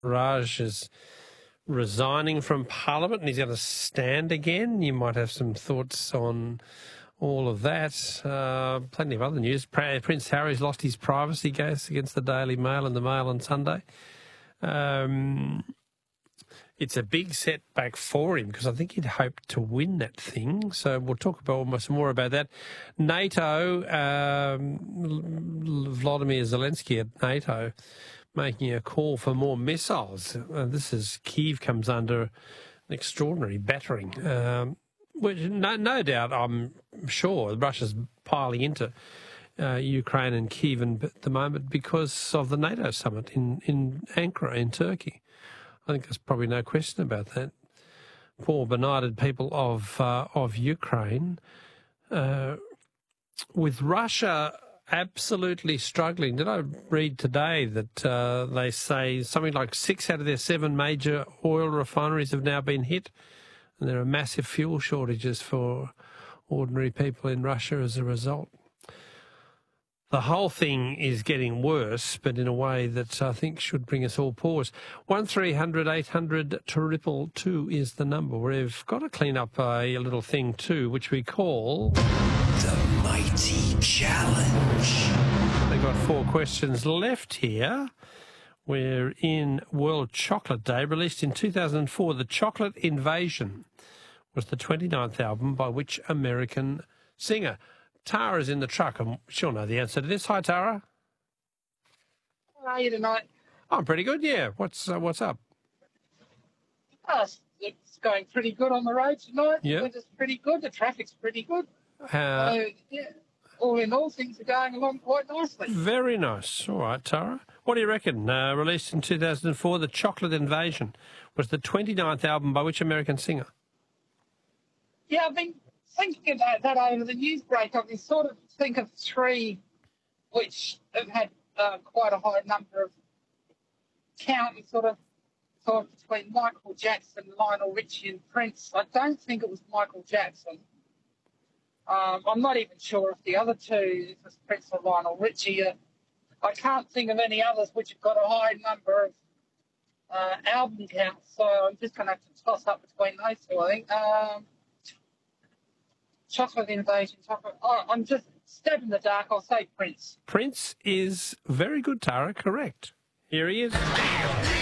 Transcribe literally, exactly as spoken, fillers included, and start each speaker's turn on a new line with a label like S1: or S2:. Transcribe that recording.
S1: Raj is resigning from Parliament and he's going to stand again. You might have some thoughts on all of that. Uh, plenty of other news. Prince Harry's lost his privacy case against the Daily Mail and the Mail on Sunday. Um, it's a big setback for him because I think he'd hoped to win that thing. So we'll talk about almost more about that. NATO, um, Vladimir Zelensky at NATO, making a call for more missiles. Uh, this is Kyiv comes under an extraordinary battering. Um, which no, no doubt, I'm sure Russia's piling into uh, Ukraine and Kyiv at the moment because of the NATO summit in, in Ankara in Turkey. I think there's probably no question about that. Poor benighted people of uh, of Ukraine. Uh, with Russia absolutely struggling. Did I read today that uh, they say something like six out of their seven major oil refineries have now been hit, and there are massive fuel shortages for ordinary people in Russia as a result. The whole thing is getting worse, but in a way that I think should bring us all pause. one three hundred eight hundred two two is the number. We've got to clean up a, a little thing too, which we call
S2: The Mighty Challenge.
S1: They've got four questions left here. We're in World Chocolate Day. Released in two thousand four, The Chocolate Invasion was the twenty-ninth album by which American singer? Tara's in the truck, and she'll know the answer to this. Hi, Tara.
S3: How are you tonight?
S1: I'm pretty good, yeah. What's uh, what's up?
S3: Oh, it's going pretty good on the road tonight.
S1: Yeah.
S3: The weather's pretty good. The traffic's pretty good.
S1: Uh,
S3: so, yeah, all in all, things are going along quite nicely.
S1: Very nice. All right, Tara. What do you reckon? Uh, released in two thousand four, The Chocolate Invasion was the twenty-ninth album by which American singer?
S3: Yeah, I've been thinking about that over the news break. I can sort of think of three which have had uh, quite a high number of counting sort of sort of between Michael Jackson, Lionel Richie and Prince. I don't think it was Michael Jackson. Um, I'm not even sure if the other two, if it was Prince or Lionel Richie. Uh, I can't think of any others which have got a high number of uh, album counts, so I'm just going to have to toss up between those two, I think. Um, Chocolate Invasion, chocolate. Oh, I'm just stabbing in the dark. I'll say Prince.
S1: Prince is very good, Tara. Correct. Here he is.